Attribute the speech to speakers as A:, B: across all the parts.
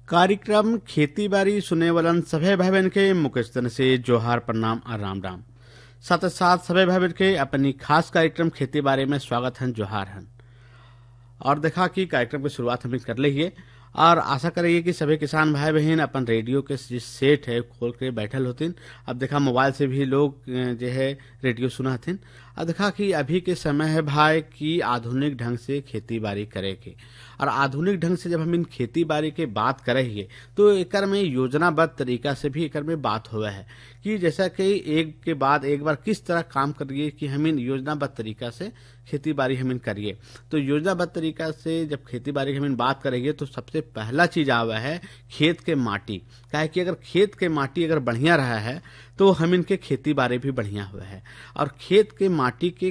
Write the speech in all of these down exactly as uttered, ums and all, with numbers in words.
A: कार्यक्रम खेती बाड़ी सुने वालन सभे भाई बहन के मुकेश तन से जोहार प्रणाम और राम राम। साथ साथ सभे भाई बहन के अपनी खास कार्यक्रम खेती बाड़ी में स्वागत है, जोहार है। और देखा कि कार्यक्रम की शुरुआत हमें कर ली है और आशा करिए कि सभी किसान भाई बहन अपन रेडियो के जिस सेट है खोल के बैठल होतिन। अब देखा मोबाइल से भी लोग जो है रेडियो सुना हथिन। अब देखा कि अभी के समय है भाई कि आधुनिक ढंग से खेती बाड़ी करे के, और आधुनिक ढंग से जब हम इन खेती बाड़ी के बात करेंगे तो एकर में योजनाबद्ध तरीका से भी एकर में बात हुआ है कि जैसा कि एक के बाद एक बार किस तरह काम करिए कि हम इन योजनाबद्ध तरीका से खेती बाड़ी हम इन करिए। तो योजनाबद्ध तरीका से जब खेती बाड़ी हम इन बात करेंगे तो सबसे पहला चीज आवा है खेत के माटी। काहे कि अगर खेत के माटी अगर बढ़िया रहा है तो हम इनके खेती बाड़ी भी बढ़िया हुआ है। और खेत के माटी के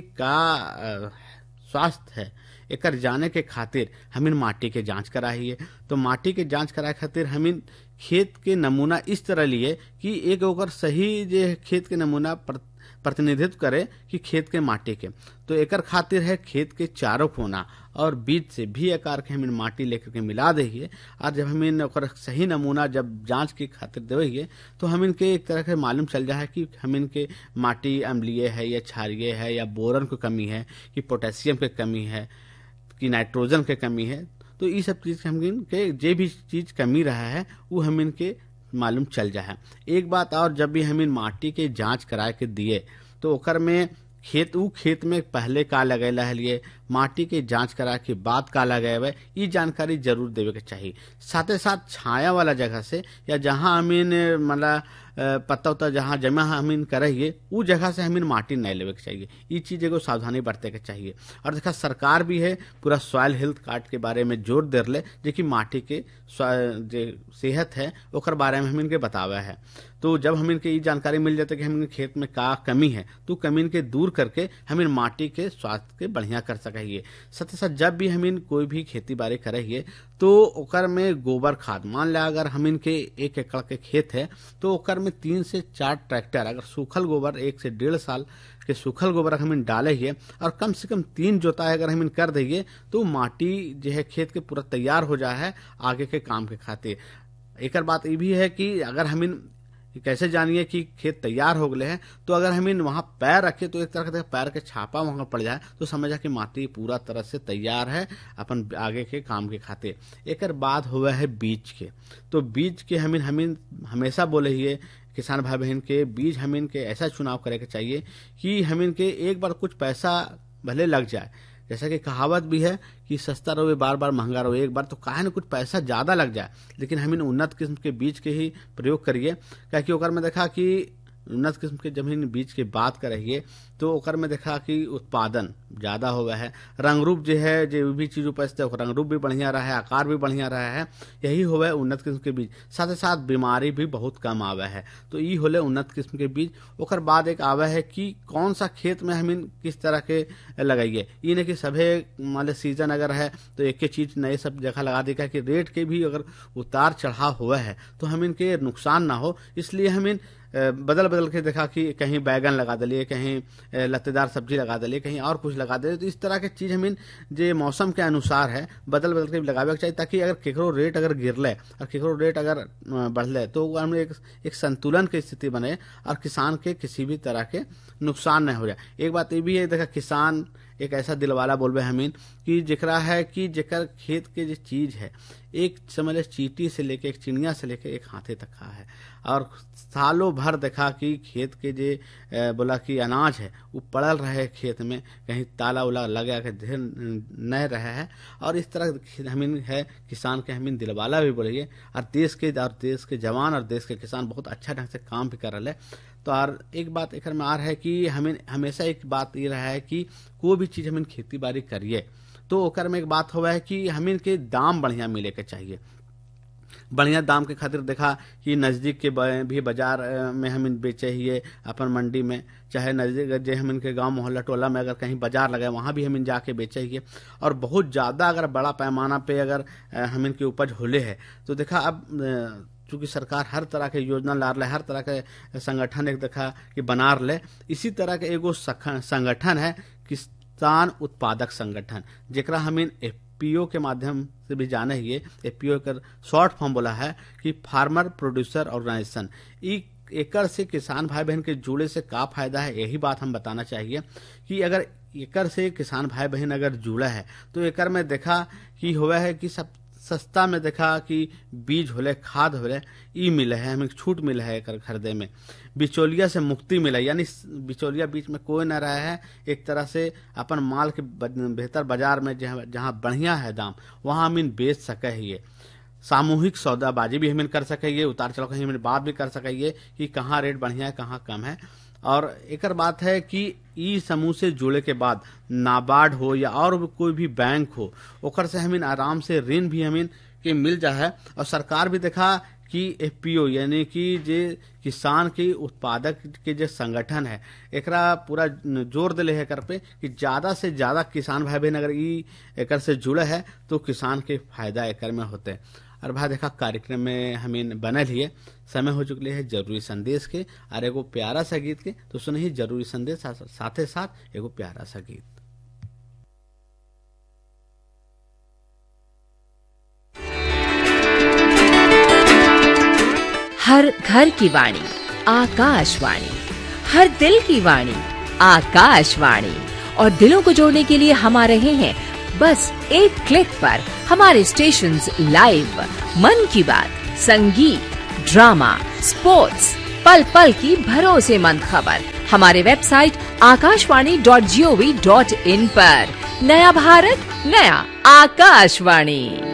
A: का स्वास्थ्य है एकर जाने के खातिर हम इन माटी के जांच कराइए। तो माटी के जांच कराए खातिर हम इन खेत के नमूना इस तरह लिए कि एक ओकर सही जे खेत के नमूना प्रतिनिधित्व करे कि खेत के माटी के। तो एकर खातिर है खेत के चारों कोना और बीच से भी आकार के हम इन माटी लेकर के मिला देंगे। और जब हम इन ओकर सही नमूना जब जांच के खातिर देंगे तो हम इनके एक तरह के मालूम चल जाए कि हम इनके माटी अम्लीय है या क्षारीय है या बोरन की कमी है कि पोटेशियम की कमी है कि नाइट्रोजन की कमी है। तो ये सब चीज हम इनके जे भी चीज कमी रहा है वो हम इनके मालूम चल जाए। एक बात और, जब भी हम इन माटी के जांच करा के दिए तो ओकर में खेत उ खेत में पहले का लगेला है लिए माटी के जांच करा के बाद का लगे हुए ये जानकारी जरूर देवे के चाहिए। साथ ही साथ छाया वाला जगह से या जहां हमीन मतलब पत्ता उता जहां जमा हमीन करेंगे उ जगह से हमीन माटी नहीं लेवे के चाहिए। ये चीज एगो सावधानी बरते के चाहिए। और देखा सरकार भी है पूरा सॉइल हेल्थ कार्ड के बारे में जोर दे रहे जो कि माटी के जे सेहत है ओकर बारे में हम इनके बतावा है। तो जब हम इनके ये जानकारी मिल जाते कि हम खेत में का कमी है तो कमी इनके दूर करके हम इन माटी के स्वास्थ्य के बढ़िया कर सके। साथ ही साथ जब भी हम इन कोई भी खेती बाड़ी करेंगे तो ओकर में गोबर खाद, मान लिया अगर हम इनके एक एकड़ के खेत है तो ओकर में तीन से चार ट्रैक्टर अगर सूखल गोबर एक से डेढ़ साल के सूखल गोबर हम इन डाले ही और कम से कम तीन जोताई अगर हम इन कर देंगे तो माटी जो है खेत के पूरा तैयार हो जाए है आगे के काम के खातिर। एक बात ये भी है कि अगर हम इन कैसे जानिए कि खेत तैयार हो गए हैं तो अगर हम इन वहां पैर रखे तो एक तरह का पैर के छापा वहां पड़ जाए तो समझा कि माटी पूरा तरह से तैयार है अपन आगे के काम के खातिर। एक बाद हुआ है बीज के। तो बीज के हम हम हमेशा बोले ही किसान भाई बहन के बीज हम इनके ऐसा चुनाव करे के चाहिए कि हम इनके एक बार कुछ पैसा भले लग जाए, जैसा कि कहावत भी है कि सस्ता रहो बार बार महंगा रहो एक बार, तो काहे न कुछ पैसा ज्यादा लग जाए लेकिन हम इन उन्नत किस्म के बीज के ही प्रयोग करिए। क्या कि ओकर में देखा कि उन्नत किस्म के जब इन बीज के बात करेंगे तो ओकर में देखा कि उत्पादन ज्यादा हुआ है, रंग रूप जो है जो भी चीज उपजते है रंग रूप भी बढ़िया रहा है, आकार भी बढ़िया रहा है, यही हुआ है उन्नत किस्म के बीज। साथ ही साथ बीमारी भी बहुत कम आवा है। तो ये होले उन्नत किस्म के बीज। ओकर बाद एक आवा है कि कौन सा खेत में हम इन किस तरह के लगाइए। ये नहीं कि सभे मान सीजन अगर है तो एक चीज नए सब जगह लगा देगा कि रेट के भी अगर उतार चढ़ाव हुआ है तो हम इनके नुकसान ना हो, इसलिए हम इन बदल बदल के देखा कि कहीं बैगन लगा दिलिए, कहीं लत्तेदार सब्जी लगा दिलिए, कहीं और कुछ लगा दिलिए। तो इस तरह के चीज हम इन जो मौसम के अनुसार है बदल बदल के लगावे के चाहिए ताकि अगर केकरो रेट अगर गिरले और केकरो रेट अगर बढ़ले तो हमें एक, एक संतुलन की स्थिति बने और किसान के किसी भी तरह के नुकसान न हो जाए। एक बात ये भी है देखा किसान एक ऐसा दिलवाला बोलबे हमीन कि जेकरा है कि जेकर खेत के जो चीज है एक समझ ले चीटी से लेके एक चिड़िया से लेके एक हाथे तक का है और सालों भर देखा कि खेत के जे बोला कि अनाज है वो पड़ल रहे खेत में, कहीं ताला उला लगा के ढेर न रहे है। और इस तरह हमीन है किसान के हमीन दिलवाला भी बोलिए और देश के और देश के जवान और देश के किसान बहुत अच्छा ढंग से काम भी कर रहे। तो और एक बात एक में आ रहा है कि हमें हमेशा एक बात ये रहा है कि कोई भी चीज हमें खेती बाड़ी करिए तो ओकर में एक बात हुआ है कि हमें के दाम बढ़िया मिले के चाहिए। बढ़िया दाम के खातिर देखा कि नजदीक के भी बाजार में हम बेचे ही अपन मंडी में, चाहे नजदीक जो हम इनके गांव मोहल्ला टोला में अगर कहीं बाजार लगे वहां भी हम जाके बेचे ही। और बहुत ज्यादा अगर बड़ा पैमाना पे अगर हम इनकी उपज होले है तो देखा अब चूंकि सरकार हर तरह के योजना ला रहा है, हर तरह के संगठन एक देखा कि बना रहे, इसी तरह के एगो संगठन है किसान उत्पादक संगठन जेकरा हम एफपीओ के माध्यम से भी जाने ही एफपीओ का शॉर्ट फॉर्म बोला है कि फार्मर प्रोड्यूसर ऑर्गेनाइजेशन। ई एकर से किसान भाई बहन के जुड़े से का फायदा है, यही बात हम बताना चाहिए कि अगर एकर से किसान भाई बहन अगर जुड़ा है तो एकर में देखा कि हुआ है कि सब सस्ता में देखा कि बीज होले, खाद होले, ई मिले है, हमें छूट मिले है एकर खरीदे में। बिचौलिया से मुक्ति मिला, यानी बिचौलिया बीच में कोई न रहा है। एक तरह से अपन माल के बेहतर बाजार में जहाँ बढ़िया है दाम वहाँ हमीन बेच सके है। सामूहिक सौदाबाजी भी हमें कर सकेंगे, उतार चढ़ाव कहीं हमें बात भी कर सकेंगे कि कहाँ रेट बढ़िया है कहाँ कम है। और एक बात है कि ई समूह से जुड़े के बाद नाबार्ड हो या और कोई भी बैंक हो ओकर से हमें आराम से ऋण भी हमें के मिल जा है। और सरकार भी देखा कि एफपीओ यानी कि जे किसान के उत्पादक के जो संगठन है एकरा पूरा जोर दिले है कर पे कि ज्यादा से ज्यादा किसान भाई बहन अगर ई एकर से जुड़े है तो किसान के फायदा एकर में होते। और भाई देखा कार्यक्रम में हमें बनल ही समय हो चुके है जरूरी संदेश के और एगो प्यारा सा गीत के, तो सुने ही जरूरी संदेश साथे साथ एगो प्यारा सा गीत।
B: हर घर की वाणी आकाशवाणी, हर दिल की वाणी आकाशवाणी। और दिलों को जोड़ने के लिए हम आ रहे हैं बस एक क्लिक पर। हमारे स्टेशंस लाइव, मन की बात, संगीत, ड्रामा, स्पोर्ट्स, पल पल की भरोसेमंद खबर हमारे website Akashvani dot G O V dot in पर। नया भारत, नया आकाशवाणी।